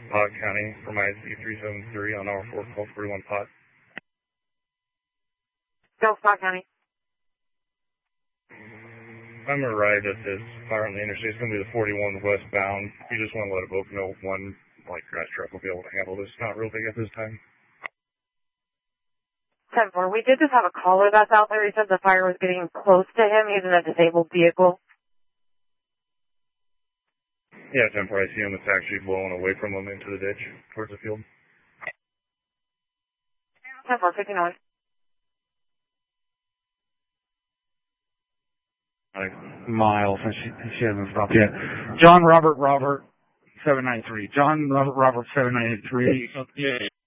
Pot County from ISP 373 on hour 4, call 41 Pot. Go, Pot County. I'm arrived at this fire on the interstate. It's going to be the 41 westbound. You just want to let it both know one, grass truck will be able to handle this. It's not real big at this time. 10-4. We did just have a caller that's out there. He said the fire was getting close to him. He's in a disabled vehicle. Yeah, 10-4. I see him. It's actually blowing away from him into the ditch towards the field. 10-4, 59. Miles, and she hasn't stopped yet. John Robert 793. John Robert 793. Yeah.